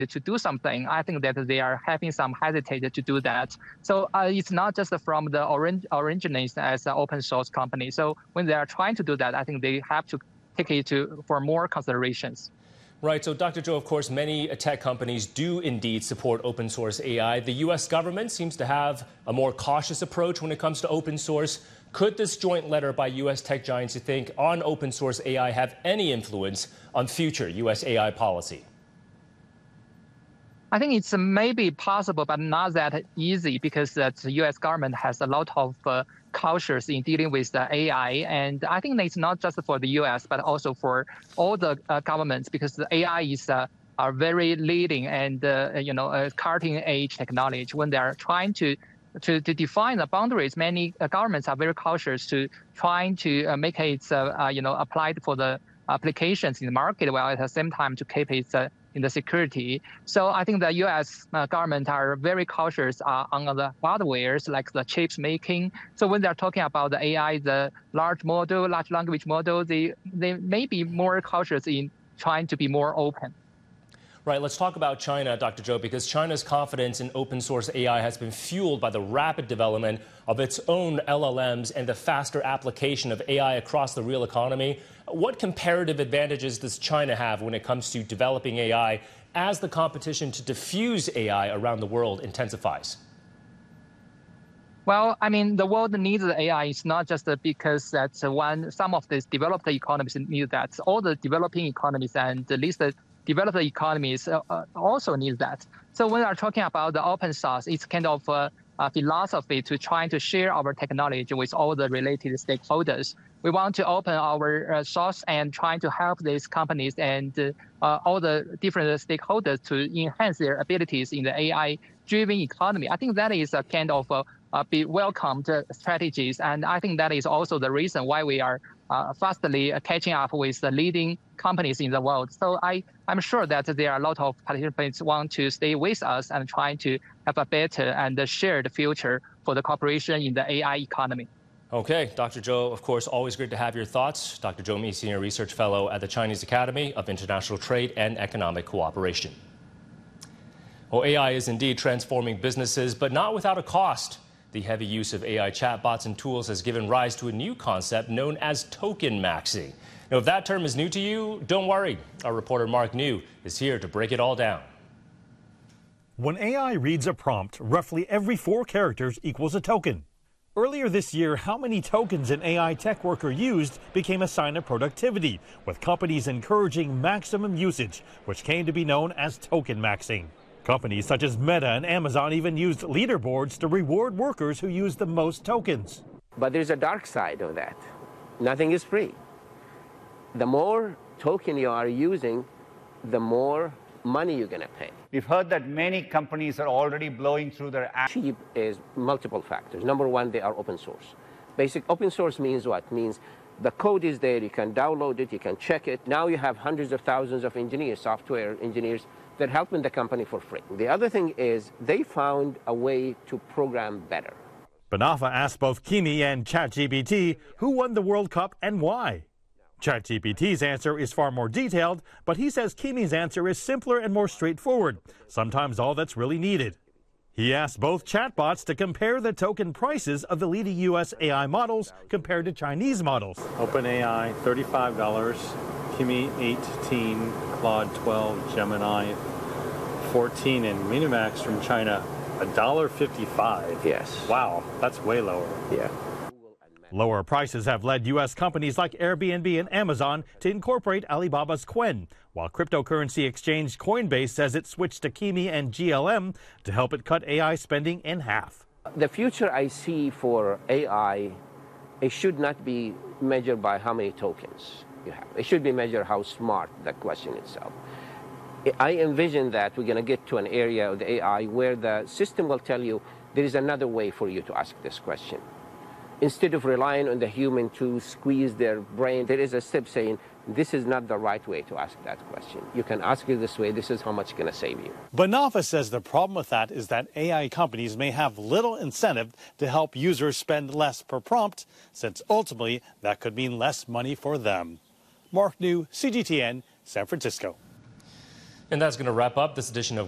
to do something, I think that they are having some hesitate to do that. So it's not just from the originates as an open source company. So when they are trying to do that, I think they have to take it for more considerations. Right. So, Dr. Zhou, of course, many tech companies do indeed support open source AI. The U.S. government seems to have a more cautious approach when it comes to open source. Could this joint letter by U.S. tech giants, you think, on open source AI have any influence on future U.S. AI policy? I think it's maybe possible, but not that easy, because the U.S. government has a lot of cultures in dealing with the AI. And I think it's not just for the U.S., but also for all the governments, because the AI is a very leading and cutting-edge technology. When they are trying to define the boundaries, many governments are very cautious to trying to make it applied for the applications in the market, while at the same time to keep it in the security. So I think the U.S. government are very cautious on the hardwares, like the chips making. So when they're talking about the AI, the large language model, they may be more cautious in trying to be more open. Right. Let's talk about China, Dr. Zhou, because China's confidence in open source AI has been fueled by the rapid development of its own LLMs and the faster application of AI across the real economy. What comparative advantages does China have when it comes to developing AI as the competition to diffuse AI around the world intensifies? Well, I mean, the world needs AI. It's not just because that's some of these developed economies need that. All the developing economies and at least the developed economies also need that. So when we're talking about the open source, it's kind of a philosophy to trying to share our technology with all the related stakeholders. We want to open our source and trying to help these companies and all the different stakeholders to enhance their abilities in the AI-driven economy. I think that is a kind of be welcomed strategies, and I think that is also the reason why we are fastly catching up with the leading companies in the world. So I'm sure that there are a lot of participants who want to stay with us and trying to have a better and shared future for the cooperation in the AI economy. Okay, Dr. Zhou, of course, always great to have your thoughts. Dr. Zhou Mi, Senior Research Fellow at the Chinese Academy of International Trade and Economic Cooperation. Well, AI is indeed transforming businesses, but not without a cost. The heavy use of AI chatbots and tools has given rise to a new concept known as token maxing. Now, if that term is new to you, don't worry. Our reporter Mark New is here to break it all down. When AI reads a prompt, roughly every 4 characters equals a token. Earlier this year, how many tokens an AI tech worker used became a sign of productivity, with companies encouraging maximum usage, which came to be known as token maxing. Companies such as Meta and Amazon even used leaderboards to reward workers who used the most tokens. But there's a dark side of that. Nothing is free. The more token you are using, the more money you're going to pay. We've heard that many companies are already blowing through their apps. Cheap is multiple factors. Number one, they are open source. Basic open source means what? Means the code is there, you can download it, you can check it. Now you have hundreds of thousands of engineers, software engineers, that helping the company for free. The other thing is they found a way to program better. Banafa asked both Kimi and ChatGPT who won the World Cup and why. ChatGPT's answer is far more detailed, but he says Kimi's answer is simpler and more straightforward, sometimes all that's really needed. He asked both chatbots to compare the token prices of the leading U.S. AI models compared to Chinese models. OpenAI, $35, Kimi, $18, Claude, $12, Gemini, $14, and Minimax from China, $1.55. Yes. Wow, that's way lower. Yeah. Lower prices have led U.S. companies like Airbnb and Amazon to incorporate Alibaba's Qwen, while cryptocurrency exchange Coinbase says it switched to Kimi and GLM to help it cut AI spending in half. The future I see for AI, it should not be measured by how many tokens you have. It should be measured how smart the question itself. I envision that we're going to get to an area of the AI where the system will tell you there is another way for you to ask this question. Instead of relying on the human to squeeze their brain, there is a step saying, this is not the right way to ask that question. You can ask it this way, this is how much it's going to save you. Banafa says the problem with that is that AI companies may have little incentive to help users spend less per prompt, since ultimately that could mean less money for them. Mark New, CGTN, San Francisco. And that's going to wrap up this edition of